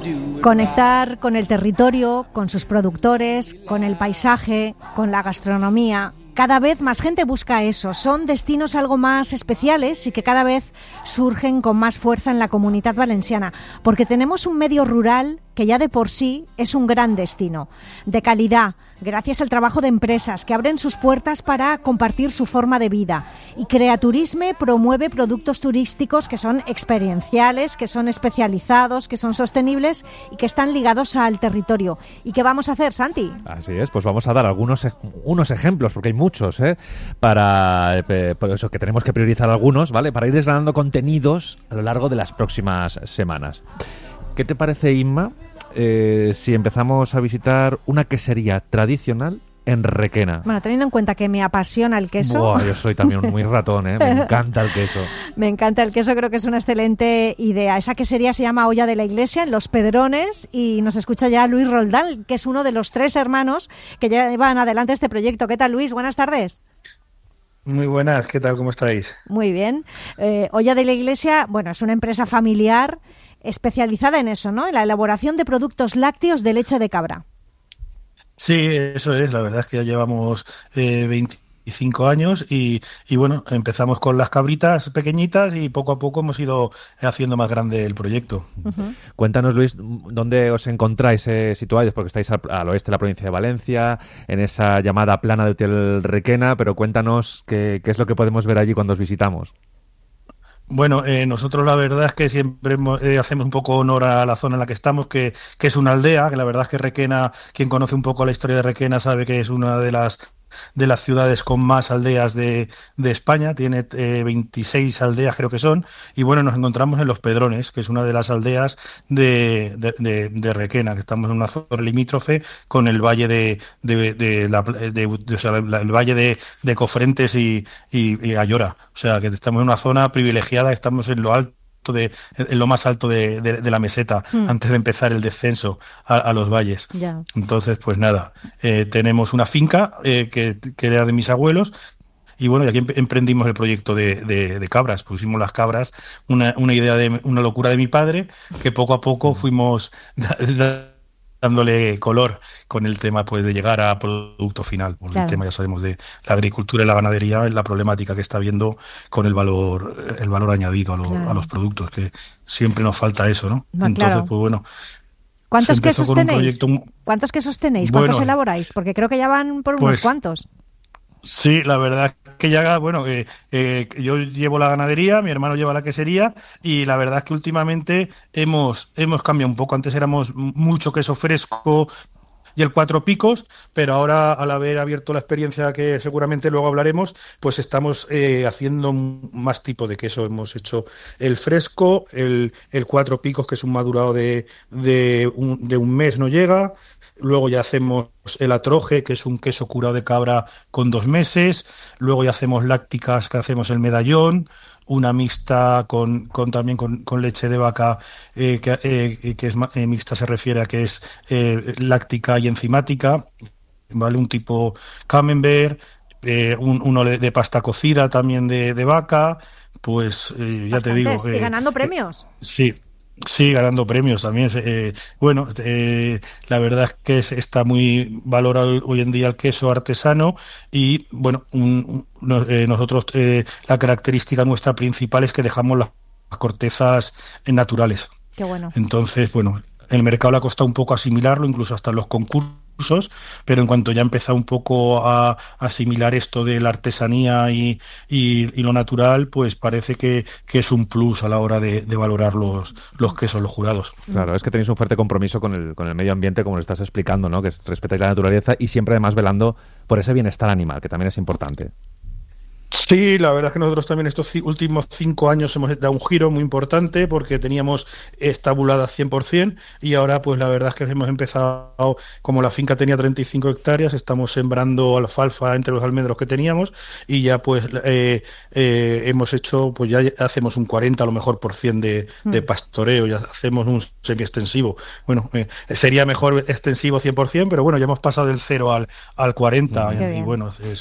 Conectar con el territorio, con sus productores, con el paisaje, con la gastronomía. Cada vez más gente busca eso. Son destinos algo más especiales y que cada vez surgen con más fuerza en la Comunitat Valenciana, porque tenemos un medio rural que ya de por sí es un gran destino, de calidad, gracias al trabajo de empresas que abren sus puertas para compartir su forma de vida. Y Creaturisme promueve productos turísticos que son experienciales, que son especializados, que son sostenibles y que están ligados al territorio. ¿Y qué vamos a hacer, Santi? Así es, pues vamos a dar unos ejemplos, porque hay muchos, por eso que tenemos que priorizar algunos, ¿vale? Para ir desgranando contenidos a lo largo de las próximas semanas. ¿Qué te parece, Inma, si empezamos a visitar una quesería tradicional en Requena? Bueno, teniendo en cuenta que me apasiona el queso... Buah, yo soy también muy ratón, me encanta el queso. Me encanta el queso, creo que es una excelente idea. Esa quesería se llama Olla de la Iglesia, en Los Pedrones, y nos escucha ya Luis Roldán, que es uno de los 3 hermanos que llevan adelante este proyecto. ¿Qué tal, Luis? Buenas tardes. Muy buenas, ¿qué tal? ¿Cómo estáis? Muy bien. Olla de la Iglesia, bueno, es una empresa familiar especializada en eso, ¿no? En la elaboración de productos lácteos de leche de cabra. Sí, eso es. La verdad es que ya llevamos 25 años y bueno, empezamos con las cabritas pequeñitas y poco a poco hemos ido haciendo más grande el proyecto. Uh-huh. Cuéntanos, Luis, ¿dónde os encontráis situados? Porque estáis al oeste de la provincia de Valencia, en esa llamada plana de Hotel Requena, pero cuéntanos qué es lo que podemos ver allí cuando os visitamos. Bueno, nosotros la verdad es que siempre hacemos un poco honor a la zona en la que estamos, que es una aldea, que la verdad es que Requena, quien conoce un poco la historia de Requena sabe que es una de las ciudades con más aldeas de España, tiene 26 aldeas creo que son, y bueno, nos encontramos en Los Pedrones, que es una de las aldeas de Requena, que estamos en una zona limítrofe con el valle el valle de Cofrentes y Ayora, o sea que estamos en una zona privilegiada, estamos en lo más alto de la meseta antes de empezar el descenso a los valles. Ya. Entonces, pues nada, tenemos una finca que era de mis abuelos y bueno, y aquí emprendimos el proyecto de cabras. Pusimos las cabras, una idea una locura de mi padre, que poco a poco fuimos dándole color con el tema pues de llegar a producto final, porque claro, el tema ya sabemos de la agricultura y la ganadería, la problemática que está habiendo con el valor añadido a los productos, que siempre nos falta eso, ¿no? Entonces, claro, pues bueno. ¿Cuántos quesos tenéis? ¿Cuántos Bueno, elaboráis? Porque creo que ya van por unos cuantos. Sí, la verdad que ya, bueno, yo llevo la ganadería, mi hermano lleva la quesería y la verdad es que últimamente hemos cambiado un poco. Antes éramos mucho queso fresco y el 4 picos, pero ahora al haber abierto la experiencia que seguramente luego hablaremos, pues estamos haciendo más tipo de queso. Hemos hecho el fresco, el 4 picos, que es un madurado de un mes, no llega. Luego ya hacemos el atroje, que es un queso curado de cabra con 2 meses. Luego ya hacemos lácticas, que hacemos el medallón. Una mixta también con leche de vaca, que es mixta, se refiere a que es láctica y enzimática, ¿vale? Un tipo camembert, uno de pasta cocida también de vaca, pues ya te digo. ¿Y ganando premios? Sí. Sí, ganando premios también. Bueno, la verdad es que está muy valorado hoy en día el queso artesano y, bueno, nosotros la característica nuestra principal es que dejamos las cortezas naturales. Qué bueno. Entonces, bueno, el mercado le ha costado un poco asimilarlo, incluso hasta los concursos, pero en cuanto ya ha empezado un poco a asimilar esto de la artesanía y lo natural, pues parece que es un plus a la hora de valorar los quesos, los jurados. Claro, es que tenéis un fuerte compromiso con el medio ambiente, como lo estás explicando, ¿no? Que respetáis la naturaleza y siempre además velando por ese bienestar animal, que también es importante. Sí, la verdad es que nosotros también estos últimos 5 años hemos dado un giro muy importante porque teníamos estabuladas 100% y ahora pues la verdad es que hemos empezado, como la finca tenía 35 hectáreas, estamos sembrando alfalfa entre los almendros que teníamos y ya pues hemos hecho, pues ya hacemos un 40 a lo mejor % de pastoreo, ya hacemos un semi-extensivo. Bueno, sería mejor extensivo 100%, pero bueno, ya hemos pasado del 0 al 40 y bueno,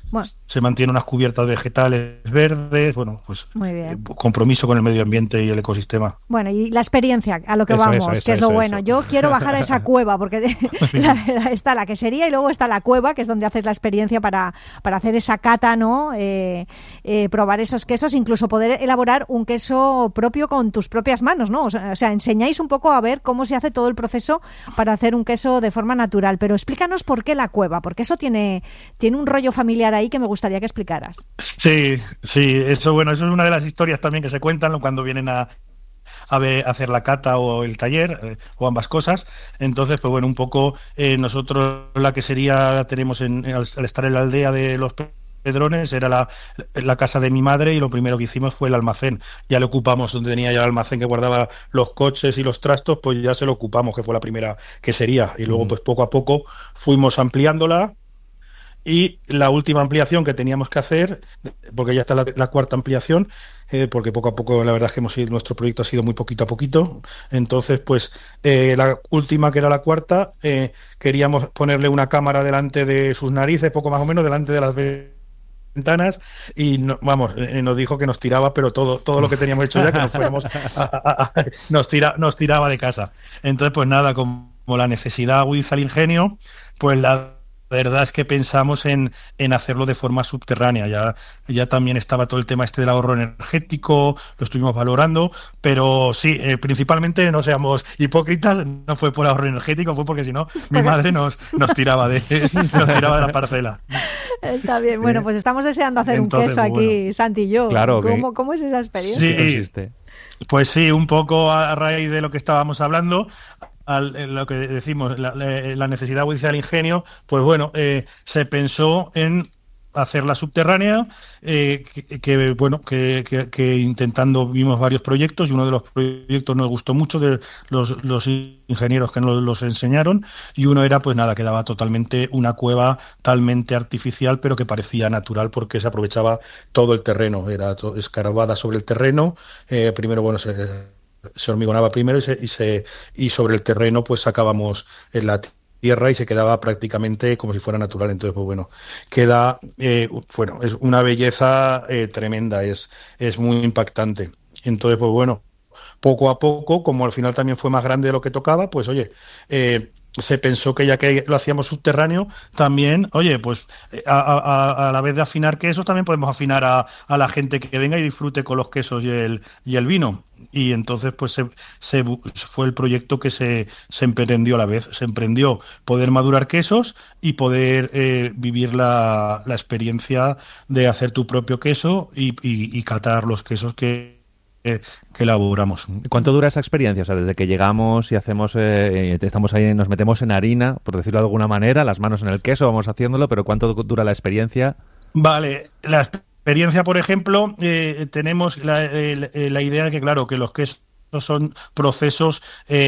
Bueno. Se mantienen unas cubiertas vegetales verdes, bueno, pues compromiso con el medio ambiente y el ecosistema. Bueno, y la experiencia, a lo que vamos, que es lo bueno. Yo quiero bajar a esa cueva, porque está la quesería y luego está la cueva, que es donde haces la experiencia para hacer esa cata, ¿no? Probar esos quesos, incluso poder elaborar un queso propio con tus propias manos, ¿no? O sea, enseñáis un poco a ver cómo se hace todo el proceso para hacer un queso de forma natural. Pero explícanos por qué la cueva, porque eso tiene un rollo familiar ahí que me gustaría que explicaras. Sí, eso es una de las historias también que se cuentan cuando vienen a hacer la cata o el taller, o ambas cosas. Entonces, pues bueno, un poco nosotros la quesería la tenemos al estar en la aldea de los Pedrones, era la casa de mi madre, y lo primero que hicimos fue el almacén. Ya le ocupamos donde tenía ya el almacén que guardaba los coches y los trastos, pues ya se lo ocupamos, que fue la primera quesería. Y luego, pues poco a poco fuimos ampliándola. Y la última ampliación que teníamos que hacer, porque ya está la cuarta ampliación, porque poco a poco la verdad es que nuestro proyecto ha sido muy poquito a poquito. Entonces, pues la última, que era la cuarta, queríamos ponerle una cámara delante de sus narices, poco más o menos, delante de las ventanas, y nos dijo que nos tiraba, pero todo lo que teníamos hecho ya, que nos fuéramos nos tiraba de casa. Entonces, pues nada, como la necesidad agudiza el ingenio, pues la verdad es que pensamos en hacerlo de forma subterránea. Ya también estaba todo el tema del ahorro energético, lo estuvimos valorando, pero sí, principalmente, no seamos hipócritas, no fue por ahorro energético, fue porque si no mi madre nos tiraba de la parcela. Está bien, bueno, pues estamos deseando hacer un queso aquí, Santi y yo. Claro, ¿Cómo es esa experiencia? Sí, pues sí, un poco a raíz de lo que estábamos hablando, lo que decimos, la necesidad del ingenio, pues bueno, se pensó en hacerla subterránea, que intentando vimos varios proyectos, y uno de los proyectos nos gustó mucho, de los ingenieros que nos los enseñaron, y uno era, pues nada, que daba totalmente una cueva totalmente artificial, pero que parecía natural porque se aprovechaba todo el terreno, era escarbada sobre el terreno, primero, bueno, se hormigonaba primero y sobre el terreno pues sacábamos en la tierra y se quedaba prácticamente como si fuera natural. Entonces, pues bueno, queda, es una belleza tremenda, es muy impactante. Entonces, pues bueno, poco a poco, como al final también fue más grande de lo que tocaba, pues oye, se pensó que ya que lo hacíamos subterráneo, también, oye, pues a la vez de afinar quesos, también podemos afinar a la gente que venga y disfrute con los quesos y el vino. Y entonces, pues fue el proyecto que se emprendió a la vez. Se emprendió poder madurar quesos y poder vivir la experiencia de hacer tu propio queso y catar los quesos que elaboramos. ¿Cuánto dura esa experiencia? O sea, desde que llegamos y hacemos, estamos ahí, nos metemos en harina, por decirlo de alguna manera, las manos en el queso, vamos haciéndolo, pero ¿cuánto dura la experiencia? Vale, la experiencia, por ejemplo, tenemos la idea de que, claro, que los quesos son procesos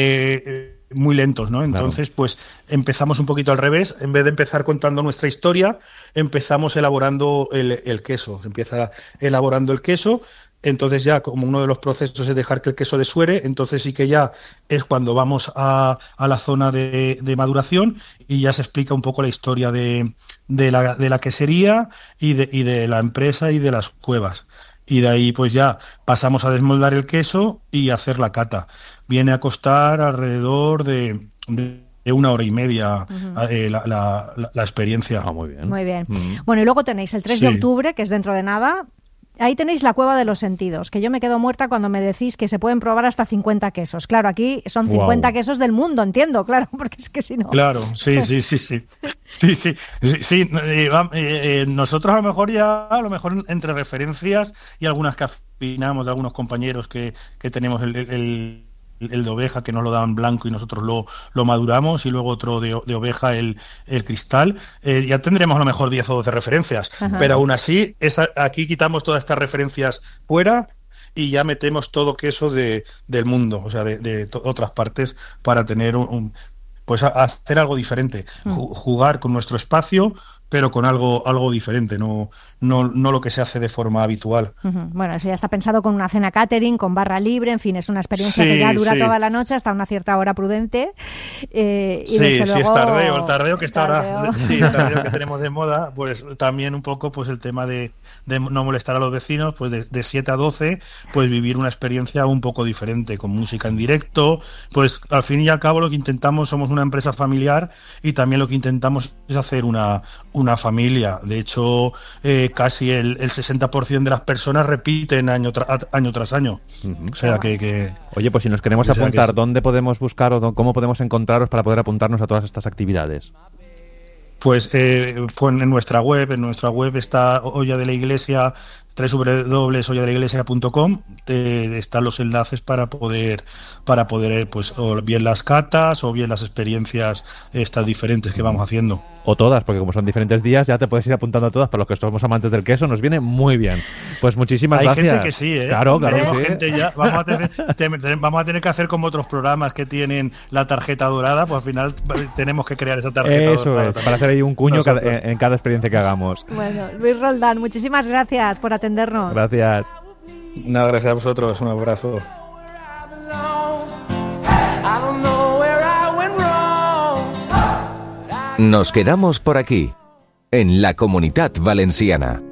muy lentos, ¿no? Entonces, claro, pues empezamos un poquito al revés. En vez de empezar contando nuestra historia, empezamos elaborando el queso. Empieza elaborando el queso. Entonces ya, como uno de los procesos es dejar que el queso desuere, entonces sí que ya es cuando vamos a la zona de maduración, y ya se explica un poco la historia de la quesería y de la empresa y de las cuevas. Y de ahí pues ya pasamos a desmoldar el queso y hacer la cata. Viene a costar alrededor de 1 hora y media la experiencia. Muy bien. Muy bien. Bueno, y luego tenéis el 3 de octubre, que es dentro de nada. Ahí tenéis la cueva de los sentidos, que yo me quedo muerta cuando me decís que se pueden probar hasta 50 quesos. Claro, aquí son 50 quesos del mundo, entiendo, claro, porque es que si no... Claro, sí. Nosotros a lo mejor entre referencias y algunas que afinamos de algunos compañeros que tenemos el de oveja, que nos lo daban blanco y nosotros lo maduramos, y luego otro de oveja, el cristal, ya tendremos a lo mejor 10 o 12 referencias. Ajá. Pero aún así, aquí quitamos todas estas referencias fuera y ya metemos todo queso del mundo, o sea, de otras partes, para tener pues hacer algo diferente, jugar con nuestro espacio, pero con algo diferente, no lo que se hace de forma habitual. Bueno, eso ya está pensado con una cena catering, con barra libre, en fin, es una experiencia que ya dura toda la noche hasta una cierta hora prudente. Y desde luego, el tardeo que está ahora, el tardeo que tenemos de moda, pues también un poco pues el tema de no molestar a los vecinos, pues de 7 a 12, pues vivir una experiencia un poco diferente, con música en directo, pues al fin y al cabo lo que intentamos, somos una empresa familiar y también lo que intentamos es hacer una familia. De hecho, casi el 60% de las personas repiten año tras año. O sea que... Oye, pues si nos queremos apuntar, ¿dónde podemos buscar o cómo podemos encontraros para poder apuntarnos a todas estas actividades? Pues en nuestra web está Olla de la Iglesia, www.olladeliglesia.com, están los enlaces para poder pues o bien las catas o bien las experiencias estas diferentes que vamos haciendo. O todas, porque como son diferentes días ya te puedes ir apuntando a todas. Para los que somos amantes del queso nos viene muy bien. Pues muchísimas gracias. Hay gente que sí, ¿eh? Claro, sí. Gente ya, vamos a tener que hacer como otros programas que tienen la tarjeta dorada, pues al final tenemos que crear esa tarjeta dorada. Eso es, para hacer ahí un cuño en cada experiencia que hagamos. Bueno, Luis Roldán, muchísimas gracias por atendernos. Gracias. Nada, gracias a vosotros, un abrazo. Nos quedamos por aquí, en la Comunitat Valenciana.